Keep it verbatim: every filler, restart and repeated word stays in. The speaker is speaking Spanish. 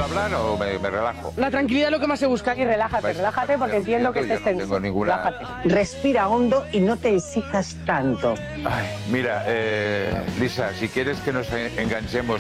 ¿Puedo hablar o me, me relajo? La tranquilidad es lo que más se busca. Y relájate, Pues, relájate porque entiendo que yo estés no tenso. tengo ninguna- Relájate. Respira hondo y no te exijas tanto. Ay, mira, eh, Lisa, si quieres que nos enganchemos